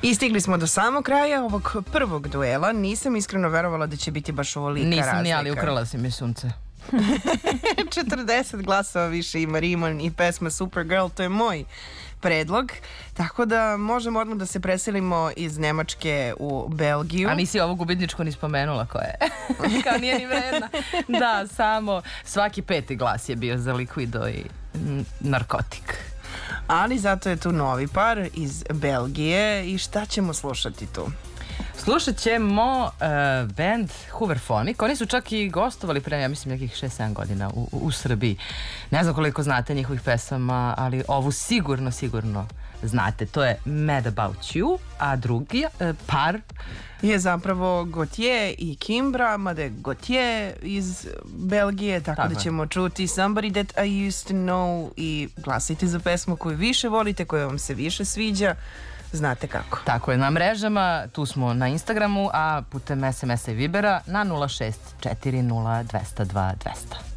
I stigli smo do samog kraja ovog prvog duela. Nisam iskreno verovala da će biti baš ovolika razlika. Nisam ni, ali ukrala si mi sunce. 40 glasova više ima Riman i pesma Supergirl, to je moj predlog, tako da možemo odmah da se preselimo iz Nemačke u Belgiju. A nisi ovo gubitničko ni spomenula koja je. Kao nije ni vredna. Da, samo svaki 5. glas je bio za Liquido i Narkotik. Ali zato je tu novi par iz Belgije i šta ćemo slušati tu? Slušat ćemo band Hooverphonic. Oni su čak i gostovali pre, ja mislim, nekih 6-7 godina u Srbiji. Ne znam koliko znate njihovih pesama, ali ovu sigurno znate. To je Mad About You, a drugi par je zapravo Gautier i Kimbra, mada je Gautier iz Belgije, tako da ćemo čuti Somebody That I Used To Know i glasajte za pesmu koju više volite, koja vam se više sviđa. Znate kako. Tako je, na mrežama, tu smo na Instagramu, a putem SMS-a i Vibera na 064020202.